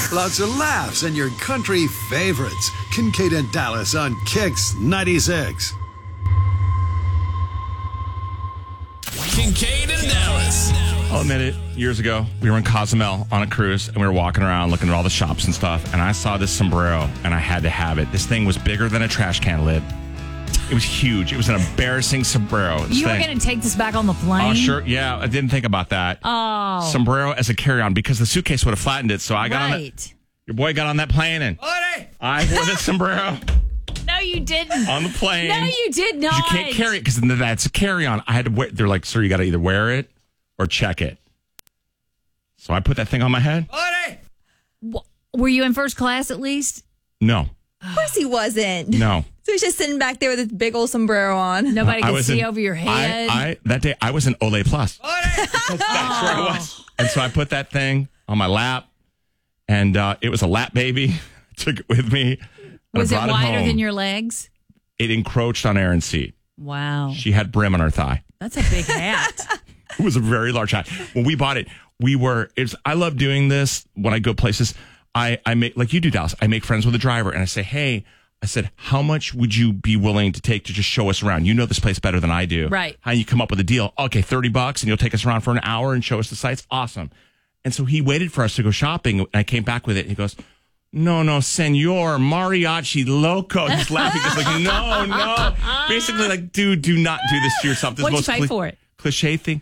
Lots of laughs and your country favorites. Kincaid and Dallas on Kix 96. Kincaid and Dallas. I'll admit it. Years ago, we were in Cozumel on a cruise, and we were walking around looking at all the shops and stuff, and I saw this sombrero, and I had to have it. This thing was bigger than a trash can lid. It was huge. It was an embarrassing sombrero. You were going to take this back on the plane? Oh, sure. Yeah, I didn't think about that. Oh. Sombrero as a carry-on, because the suitcase would have flattened it, so I got on it. Your boy got on that plane, and I wore the sombrero. No, you didn't. On the plane. No, you did not. You can't carry it, because that's a carry-on. I had to wear. They're like, sir, you got to either wear it or check it. So I put that thing on my head. Were you in first class at least? No. Of course he wasn't. No. So he's just sitting back there with his big old sombrero on. Nobody could see over your head. That day, I was in Olay Plus. That's where I was. And so I put that thing on my lap, and it was a lap baby. Took it with me. Was it wider than your legs? It encroached on Erin's seat. Wow. She had brim on her thigh. That's a big hat. It was a very large hat. When we bought it, I love doing this when I go places. I make, like you do, Dallas, I make friends with the driver, and I say, hey, I said, how much would you be willing to take to just show us around? You know this place better than I do. Right. How you come up with a deal? Okay, $30, and you'll take us around for an hour and show us the sights? Awesome. And so he waited for us to go shopping, and I came back with it, and he goes, no, senor, mariachi loco. He's laughing. He's like, no. Basically, like, dude, do not do this to yourself. This What'd you pay for it? Cliche thing,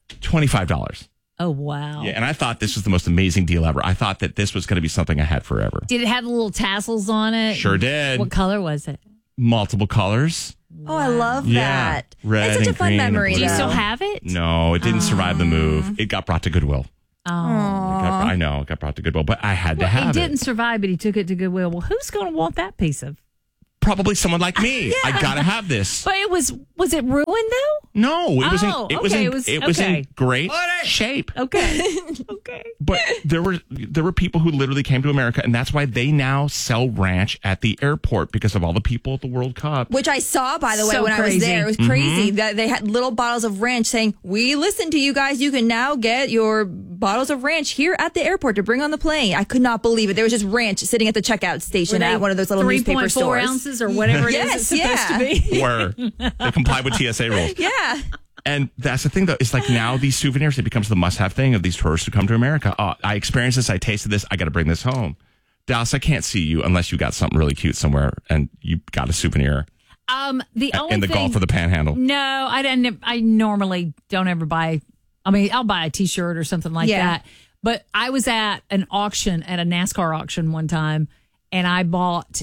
$25. Oh, wow. Yeah, and I thought this was the most amazing deal ever. I thought that this was going to be something I had forever. Did it have the little tassels on it? Sure did. What color was it? Multiple colors. Oh, I love that. Red It's such a and fun green memory, and Do blue. you still have it? No, it didn't survive the move. It got brought to Goodwill. Oh. I know, it got brought to Goodwill, but I had to have it. It didn't survive, but he took it to Goodwill. Well, who's going to want that piece of? Probably someone like me. I got to have this. But was it ruined though? No, it was okay. in great shape. Okay. Okay. But there were people who literally came to America, and that's why they now sell ranch at the airport, because of all the people at the World Cup. Which I saw, by the way, So when I was crazy. there. It was crazy. That they had little bottles of ranch saying, we listen to you guys. You can now get your bottles of ranch here at the airport to bring on the plane. I could not believe it. There was just ranch sitting at the checkout station at one of those little newspaper stores. 3.4 ounces or whatever it is it's supposed to be. Where they comply with TSA rules. Yeah. And that's the thing, though. It's like now these souvenirs, it becomes the must-have thing of these tourists who come to America. I experienced this. I tasted this. I got to bring this home. Dallas, I can't see you unless you got something really cute somewhere and you got a souvenir. The only in the thing, Gulf or the Panhandle. No, I didn't. I normally don't ever buy. I mean, I'll buy a T-shirt or something like that. But I was at an auction, at a NASCAR auction one time, and I bought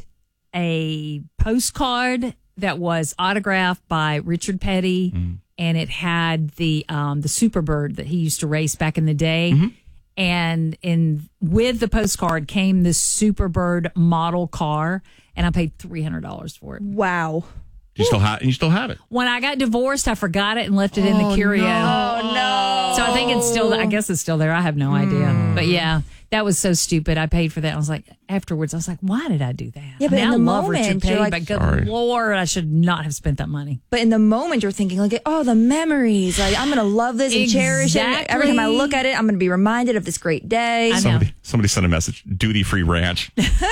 a postcard that was autographed by Richard Petty, and it had the Superbird that he used to race back in the day. And with the postcard came this Superbird model car, and I paid $300 for it. Wow. You still have it. When I got divorced, I forgot it and left it in the curio. Oh, no. So I think it's still, I guess it's still there. I have no idea. But yeah, that was so stupid. I paid for that. I was like, afterwards, I was like, why did I do that? Yeah, but I in the love moment, Richard Petty, you're like, but good sorry. Lord, I should not have spent that money. But in the moment, you're thinking, like, oh, the memories. Like, I'm going to love this and cherish it. Every time I look at it, I'm going to be reminded of this great day. I know. Somebody sent a message, duty-free ranch.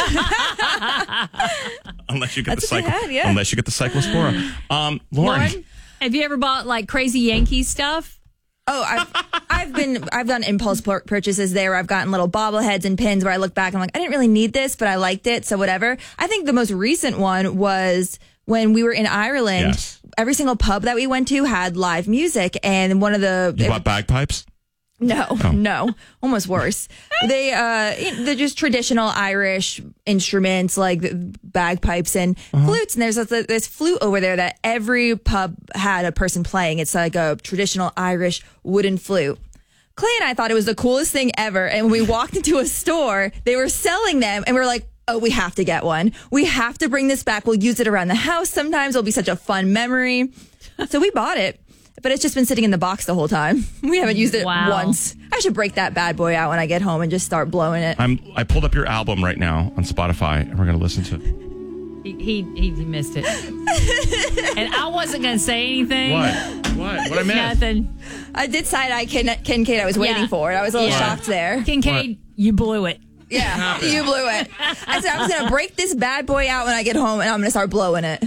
Unless you get That's what they had, yeah. Unless you get the Cyclospora. Lauren, Have you ever bought like crazy Yankee stuff? Oh, I've done impulse purchases there. Where I've gotten little bobbleheads and pins where I look back and I'm like, I didn't really need this, but I liked it, so whatever. I think the most recent one was when we were in Ireland. Yes. Every single pub that we went to had live music, and one of the you bought bagpipes? No, almost worse. They're just traditional Irish instruments like bagpipes and flutes. And there's this flute over there that every pub had a person playing. It's like a traditional Irish wooden flute. Clay and I thought it was the coolest thing ever. And when we walked into a store, they were selling them, and we were like, oh, we have to get one. We have to bring this back. We'll use it around the house sometimes. It'll be such a fun memory. So we bought it. But it's just been sitting in the box the whole time. We haven't used it once. I should break that bad boy out when I get home and just start blowing it. I pulled up your album right now on Spotify, and we're going to listen to it. He missed it. And I wasn't going to say anything. What I missed? Nothing. I did side-eye Kincaid. I was waiting for it. I was a little shocked there. Kincaid, you blew it. Yeah, you blew it. I said I was going to break this bad boy out when I get home, and I'm going to start blowing it.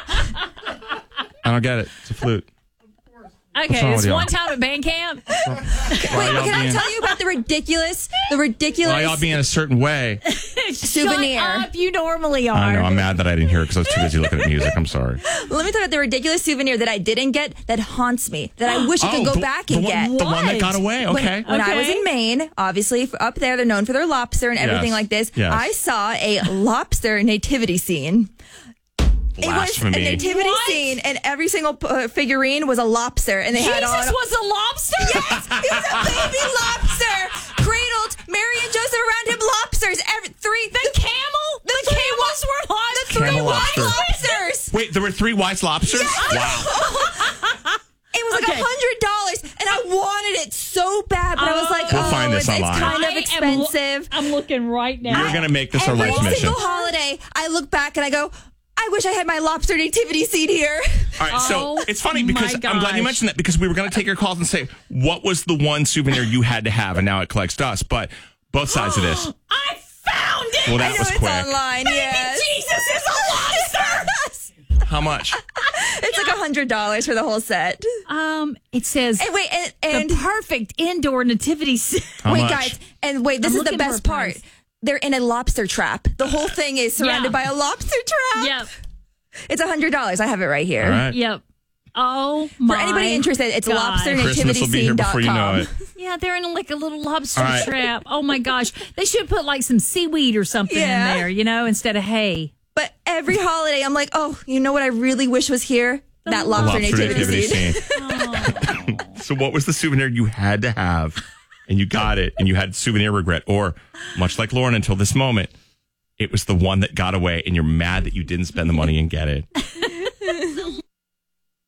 I don't get it. It's a flute. Okay, it's one time at band camp. Wait, can I tell you about the ridiculous? Why y'all being a certain way? Souvenir. Shut up, you normally are. I know. I'm mad that I didn't hear it because I was too busy looking at music. I'm sorry. Let me tell you about the ridiculous souvenir that I didn't get that haunts me, that I wish I could go back and get. The one that got away. Okay. When I was in Maine, obviously up there, they're known for their lobster and everything like this. Yes. I saw a lobster nativity scene. Blasphemy. It was a nativity scene, and every single figurine was a lobster, and they had on. Jesus was a lobster. Yes, he was a baby lobster, cradled. Mary and Joseph around him, lobsters. The camel. The camels were lobsters. The three Camel white lobster. lobsters. Wait, there were 3 white lobsters? Wow. It was like $100, and I wanted it so bad, but I was like, We'll find this it's online. kind of expensive. I'm looking right now. You're going to make this our Every life mission. single holiday, I look back and I go, I wish I had my lobster nativity scene here. All right, so it's funny my because I'm glad you gosh. mentioned that because we were going to take your calls and say, what was the one souvenir you had to have? And now it collects dust. But both sides of this. I found it. Well, I that know was it's quick. online, yes. Jesus is a lobster. How much? It's like $100 for the whole set. It says And wait, and the perfect indoor nativity scene. How wait, much? guys, and wait, this I'm is the looking for best a part. price. They're in a lobster trap. The whole thing is surrounded by a lobster trap. Yep. It's $100. I have it right here. All right. Yep. Oh my! For anybody interested, it's God. Christmas will be here before you know it. Yeah, they're in like a little lobster All right. trap. Oh my gosh, they should put like some seaweed or something Yeah. in there, instead of hay. But every holiday, I'm like, oh, you know what I really wish was here? That lobster, nativity scene. scene. So what was the souvenir you had to have and you got it and you had souvenir regret? Or much like Lauren until this moment, it was the one that got away and you're mad that you didn't spend the money and get it.